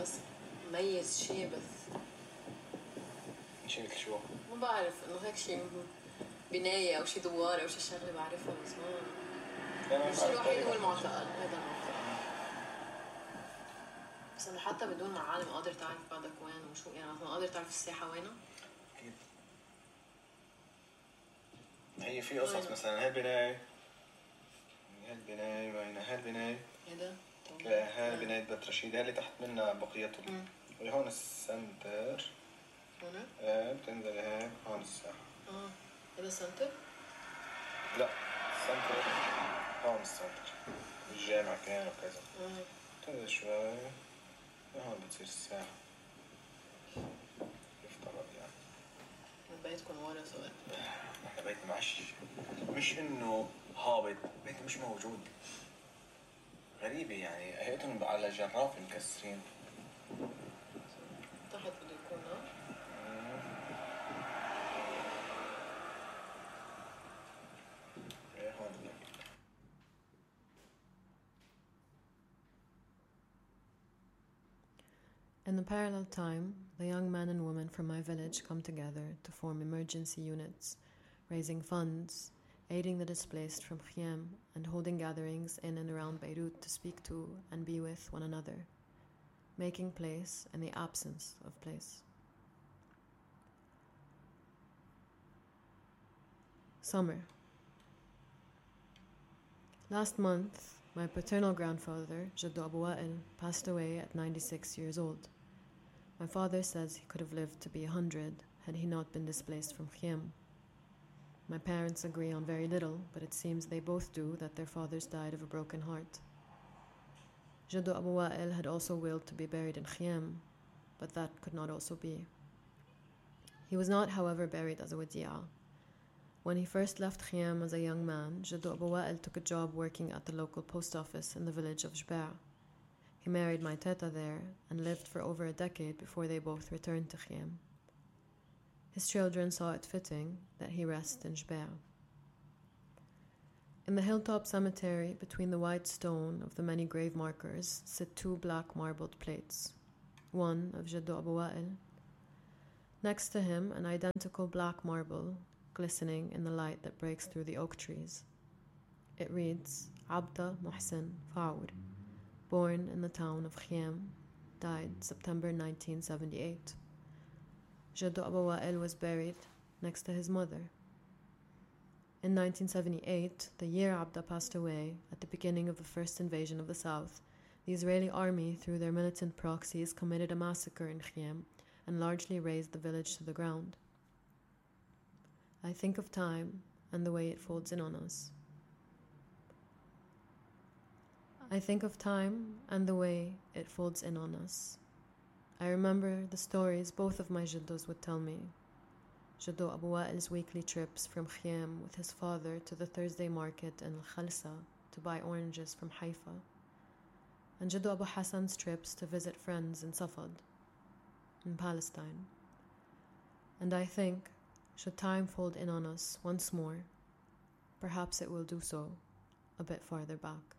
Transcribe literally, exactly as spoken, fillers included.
بس ميز شي بس شي مثل شو؟ ما بعرف إنه هيك شي بناية أو شي دوار أو شي شغلة بعرفها بس ما الشي الوحيد هو المعتقل هذا المعتقل بس إنه حتى بدون معالم قادر تعرف بعدك وين وشو يعني مثلا قادر تعرف الساحة وينها؟ أكيد هي في قصص مثلا هالبناية هالبناية وين هالبناية هيدا؟ لا هالبناية بيت رشيد اللي تحت منها بقيته وهون السنتر هون؟ ايه بتنزل هيك هون الساحة اه هذا سنتر؟ لا السنتر هون السنتر الجامعة كان وكذا اه تنزل شوي هون بتصير الساحة يفترض يعني بيتكم ورا سؤال احنا بيتنا معش مش انه هابط بيتنا مش موجود غريبة يعني هيئتهم على جراف مكسرين تحت بده يكون ايه هون In the parallel time, the young men and women from my village come together to form emergency units, raising funds, aiding the displaced from Khiyam, and holding gatherings in and around Beirut to speak to and be with one another, making place in the absence of place. Summer. Last month, my paternal grandfather, Jaddu Abu Wa'il, passed away at ninety-six years old. My father says he could have lived to be a hundred had he not been displaced from Khiyam. My parents agree on very little, but it seems they both do that their fathers died of a broken heart. Jaddu Abu Wa'il had also willed to be buried in Khiyam, but that could not also be. He was not, however, buried as a wadi'a. When he first left Khiyam as a young man, Jaddu Abu Wa'il took a job working at the local post office in the village of Jba'. He married my teta there and lived for over a decade before they both returned to Khiyam. His children saw it fitting that he rest in Jba'. In the hilltop cemetery, between the white stone of the many grave markers, sit two black marbled plates, one of Jaddu Abu Wa'il. Next to him, an identical black marble glistening in the light that breaks through the oak trees. It reads, Abda Muhsin Fa'ur, born in the town of Khiyam, died September nineteen seventy-eight. Jaddu Abu Wa'il was buried next to his mother. In nineteen seventy-eight, the year Abda passed away, at the beginning of the first invasion of the south, the Israeli army, through their militant proxies, committed a massacre in Khiyam and largely razed the village to the ground. I think of time and the way it folds in on us. I think of time and the way it folds in on us. I remember the stories both of my Jaddus would tell me. Jaddu Abu Wa'il's weekly trips from Khiyam with his father to the Thursday market in Al-Khalsa to buy oranges from Haifa, and Jaddu Abu Hassan's trips to visit friends in Safad, in Palestine. And I think, should time fold in on us once more, perhaps it will do so a bit farther back.